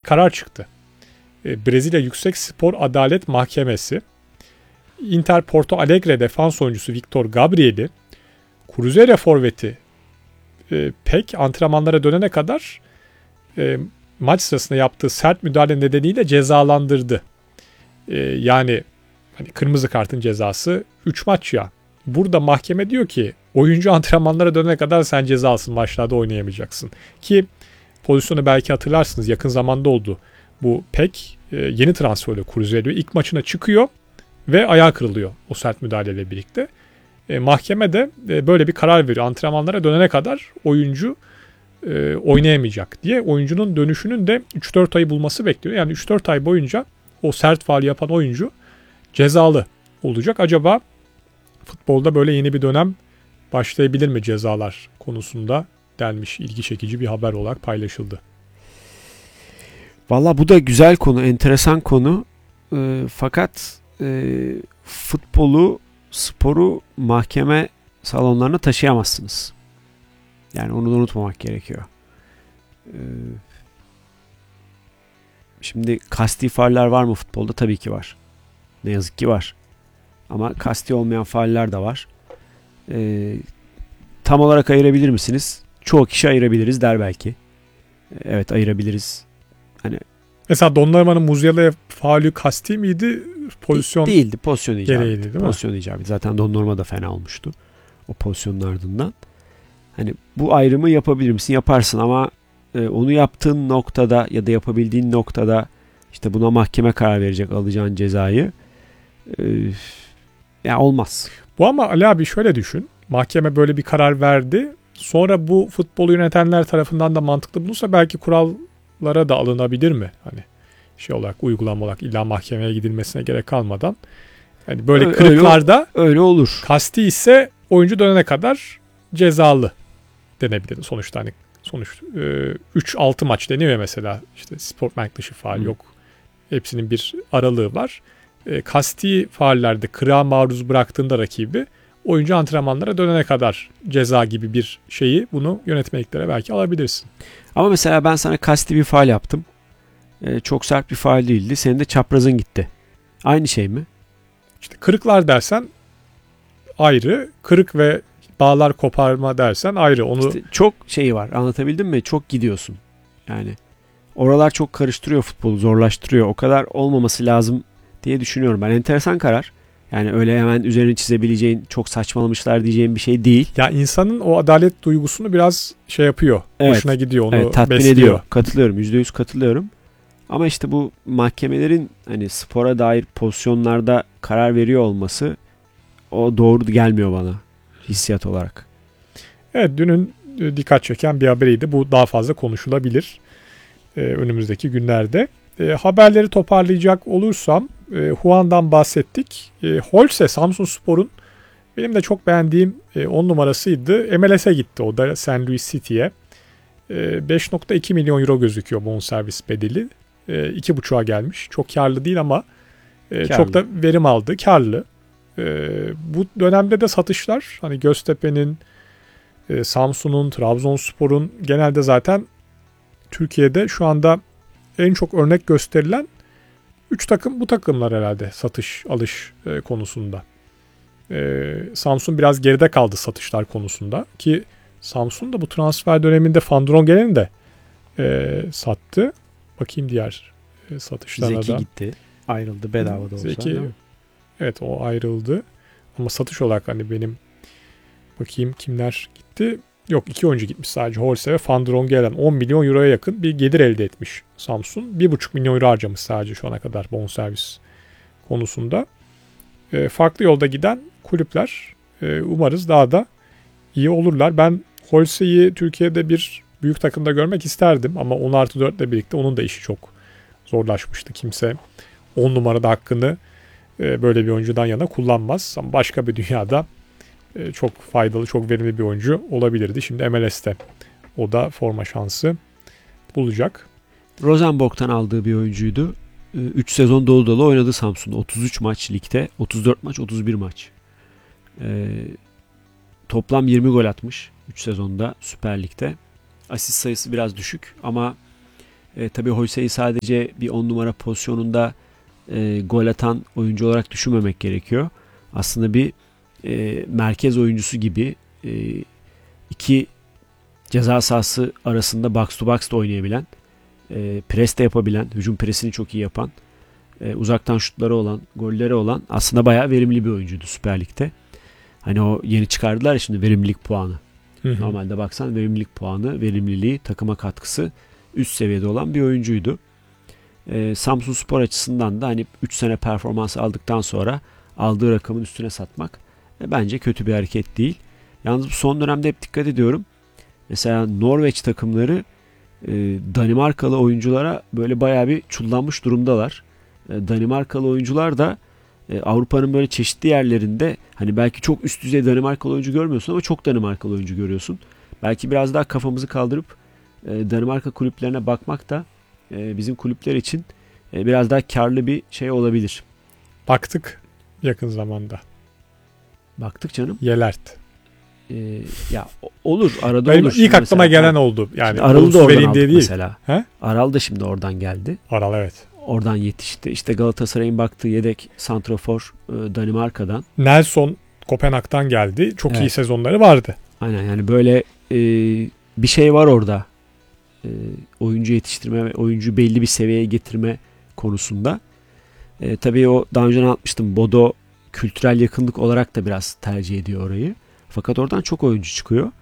karar çıktı. Brezilya Yüksek Spor Adalet Mahkemesi Inter Porto Alegre defans oyuncusu Victor Gabriel'i Cruzeiro forveti Peck antrenmanlara dönene kadar maç sırasında yaptığı sert müdahale nedeniyle cezalandırdı. Yani hani kırmızı kartın cezası 3 maç ya. Burada mahkeme diyor ki oyuncu antrenmanlara dönene kadar sen cezalısın, maçlarda oynayamayacaksın. Ki pozisyonu belki hatırlarsınız, yakın zamanda oldu. Bu Peck yeni transferle Cruzeiro'ya ilk maçına çıkıyor ve ayağı kırılıyor o sert müdahaleyle birlikte. Mahkeme de böyle bir karar veriyor. Antrenmanlara dönene kadar oyuncu oynayamayacak diye. Oyuncunun dönüşünün de 3-4 ayı bulması bekliyor. Yani 3-4 ay boyunca o sert faul yapan oyuncu cezalı olacak. Acaba futbolda böyle yeni bir dönem başlayabilir mi cezalar konusunda denmiş. İlgi çekici bir haber olarak paylaşıldı. Valla bu da güzel konu, enteresan konu. Fakat futbolu, sporu mahkeme salonlarına taşıyamazsınız. Yani onu da unutmamak gerekiyor. Şimdi kasti fauller var mı futbolda? Tabii ki var. Ne yazık ki var. Ama kasti olmayan fauller de var. Tam olarak ayırabilir misiniz? Çoğu kişi ayırabiliriz der belki. Evet, ayırabiliriz. Hani mesela Donnarumma'nın Musiala'ya faulü kasti miydi? Pozisyon değildi. Pozisyon icabı. Gereğiydi, değil mi? Pozisyon icabı. Zaten Donnarumma da fena olmuştu o pozisyonun ardından. Hani bu ayrımı yapabilir misin? Yaparsın ama onu yaptığın noktada ya da yapabildiğin noktada işte buna mahkeme karar verecek, alacağın cezayı. Ya olmaz. Bu ama Ali abi şöyle düşün. Mahkeme böyle bir karar verdi. Sonra bu futbolu yönetenler tarafından da mantıklı bulunsa belki kurallara da alınabilir mi? Hani şey olarak, uygulama olarak illa mahkemeye gidilmesine gerek kalmadan. Yani böyle kırıklarda öyle olur. Kasti ise oyuncu dönene kadar cezalı denebilir. Sonuçta hani 3-6 maç deniyor ya mesela. İşte sportmenlik dışı faul yok. Hepsinin bir aralığı var. Kasti faullerde kırığa maruz bıraktığında rakibi oyuncu antrenmanlara dönene kadar ceza gibi bir şeyi, bunu yönetmeliklere belki alabilirsin. Ama mesela ben sana kasti bir faul yaptım. Çok sert bir faul değildi. Senin de çaprazın gitti. Aynı şey mi? İşte kırıklar dersen ayrı, kırık ve bağlar koparma dersen ayrı. Onu İşte çok şeyi var. Anlatabildim mi? Çok gidiyorsun. Yani oralar çok karıştırıyor futbolu, zorlaştırıyor. O kadar olmaması lazım diye düşünüyorum ben. Enteresan karar. Yani öyle hemen üzerini çizebileceğin, çok saçmalamışlar diyeceğim bir şey değil. Ya insanın o adalet duygusunu biraz şey yapıyor. Evet. Hoşuna gidiyor, onu evet, tatmin besliyor. ediyor. Katılıyorum. %100 katılıyorum. Ama işte bu mahkemelerin hani spora dair pozisyonlarda karar veriyor olması, o doğru gelmiyor bana hissiyat olarak. Evet, dünün dikkat çeken bir haberiydi. Bu daha fazla konuşulabilir önümüzdeki günlerde. Haberleri toparlayacak olursam Juan'dan bahsettik. Holse, Samsunspor'un benim de çok beğendiğim 10 numarasıydı. MLS'e gitti o da, St. Louis City'ye. 5.2 milyon euro gözüküyor bonservis bedeli. 2.5'a gelmiş. Çok karlı değil ama çok da verim aldı. Karlı. Bu dönemde de satışlar, hani Göztepe'nin, Samsun'un, Trabzonspor'un, genelde zaten Türkiye'de şu anda en çok örnek gösterilen 3 takım bu takımlar herhalde satış alış konusunda. Samsun biraz geride kaldı satışlar konusunda ki Samsun da bu transfer döneminde Van Drongen'i de sattı. Bakayım diğer satışlarına da. Zeki gitti. Ayrıldı bedava da olsa. Zeki, evet, o ayrıldı. Ama satış olarak hani benim bakayım kimler gitti. Yok, 2 oyuncu gitmiş sadece. Holse ve Van Drongelen 10 milyon euroya yakın bir gelir elde etmiş Samsun. 1,5 milyon euro harcamış sadece şu ana kadar bonservis konusunda. Farklı yolda giden kulüpler, umarız daha da iyi olurlar. Ben Holse'yi Türkiye'de bir büyük takımda görmek isterdim ama 10+4 ile birlikte onun da işi çok zorlaşmıştı. Kimse 10 numarada hakkını böyle bir oyuncudan yana kullanmaz. Ama başka bir dünyada çok faydalı, çok verimli bir oyuncu olabilirdi. Şimdi MLS'te o da forma şansı bulacak. Rosenborg'tan aldığı bir oyuncuydu. 3 sezon dolu dolu oynadı Samsun'da. 33 maç ligde, 34 maç, 31 maç. Toplam 20 gol atmış 3 sezonda Süper Lig'de. Asist sayısı biraz düşük ama Tabii Hojsa'yı sadece bir 10 numara pozisyonunda gol atan oyuncu olarak düşünmemek gerekiyor. Aslında bir merkez oyuncusu gibi iki ceza sahası arasında box to box da oynayabilen, pres de yapabilen, hücum presini çok iyi yapan, uzaktan şutları olan, golleri olan aslında bayağı verimli bir oyuncuydu Süper Lig'de. Hani o yeni çıkardılar ya şimdi verimlilik puanı. Normalde baksan verimlilik puanı, verimliliği, takıma katkısı üst seviyede olan bir oyuncuydu. Samsunspor açısından da hani 3 sene performans aldıktan sonra aldığı rakamın üstüne satmak bence kötü bir hareket değil. Yalnız bu son dönemde hep dikkat ediyorum. Mesela Norveç takımları Danimarkalı oyunculara böyle bayağı bir çullanmış durumdalar. Danimarkalı oyuncular da Avrupa'nın böyle çeşitli yerlerinde hani belki çok üst düzey Danimarkalı oyuncu görmüyorsun ama çok Danimarkalı oyuncu görüyorsun. Belki biraz daha kafamızı kaldırıp Danimarka kulüplerine bakmak da bizim kulüpler için biraz daha karlı bir şey olabilir. Baktık yakın zamanda. Baktık canım. Yelert. Ya olur arada Benim olur. ilk aklıma gelen oldu. Yani Aral'ı da oradan vereyim aldık diye değil. mesela. He? Aral da şimdi oradan geldi. Aral evet. Oradan yetişti. İşte Galatasaray'ın baktığı yedek santrafor Danimarka'dan. Nelson Kopenhag'dan geldi. Çok Evet. iyi sezonları vardı. Aynen yani böyle bir şey var orada. Oyuncu yetiştirme ve oyuncu belli bir seviyeye getirme konusunda. Tabii o daha önce anlatmıştım. Bodo kültürel yakınlık olarak da biraz tercih ediyor orayı. Fakat oradan çok oyuncu çıkıyor.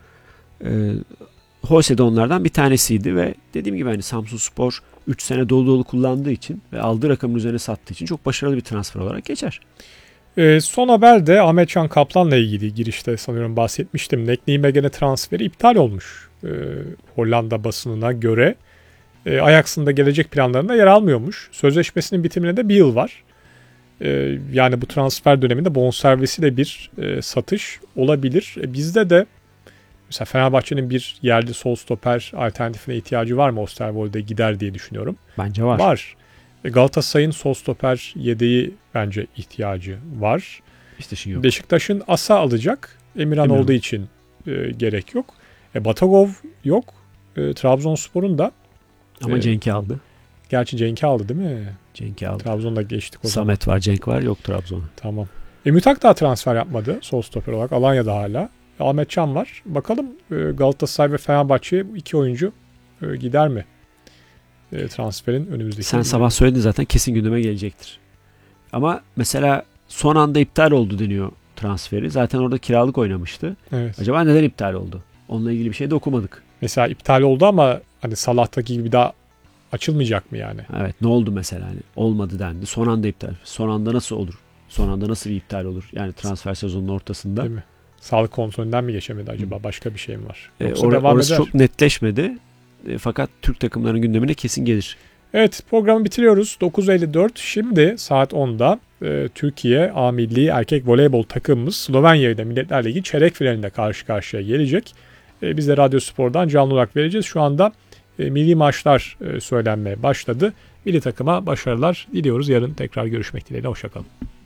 Holse de onlardan bir tanesiydi ve dediğim gibi hani Samsunspor 3 sene dolu dolu kullandığı için ve aldığı rakamın üzerine sattığı için çok başarılı bir transfer olarak geçer. Son haber de Ahmet Can Kaplan'la ilgili girişte sanıyorum bahsetmiştim. Nijmegen transferi iptal olmuş. Hollanda basınına göre. Ajax'ın da gelecek planlarında yer almıyormuş. Sözleşmesinin bitimine de bir yıl var. Yani bu transfer döneminde bonservisiyle bir satış olabilir. Bizde de mesela Fenerbahçe'nin bir yerli sol stoper alternatifine ihtiyacı var mı? Osterwolde gider diye düşünüyorum. Bence var. Var. Galatasaray'ın sol stoper yedeği bence ihtiyacı var. Yok. Beşiktaş'ın Asa alacak. Emirhan olduğu için gerek yok. Batagov yok. Trabzonspor'un da. Ama Cenk'i aldı. Gerçi Cenk'i aldı değil mi? Cenk'i aldı. Trabzon'da geçtik o zaman. Samet var, Cenk var. Yok Trabzon'a. Tamam. Mütak daha transfer yapmadı sol stoper olarak. Alanya'da hala. Ahmet Can var. Bakalım Galatasaray ve Fenerbahçe iki oyuncu gider mi? Transferin önümüzdeki. Sen sabah söyledin zaten kesin gündeme gelecektir. Ama mesela son anda iptal oldu deniyor transferi. Zaten orada kiralık oynamıştı. Evet. Acaba neden iptal oldu? Onunla ilgili bir şey de okumadık. Mesela iptal oldu ama hani Salah'taki gibi daha açılmayacak mı yani? Evet, ne oldu mesela? Hani olmadı dendi. Son anda iptal. Son anda nasıl olur? Son anda nasıl bir iptal olur? Yani transfer sezonunun ortasında. Değil mi? Sağlık kontrolünden mi geçemedi acaba? Başka bir şey mi var? Orası çok netleşmedi. Fakat Türk takımlarının gündemine kesin gelir. Evet, programı bitiriyoruz. 9.54 şimdi saat 10'da Türkiye A Milli Erkek Voleybol takımımız Slovenya'yı da Milletler Ligi çeyrek finalinde karşı karşıya gelecek. Biz de Radyo Spor'dan canlı olarak vereceğiz. Şu anda milli maçlar söylenmeye başladı. Milli takıma başarılar diliyoruz. Yarın tekrar görüşmek dileğiyle. Hoşçakalın.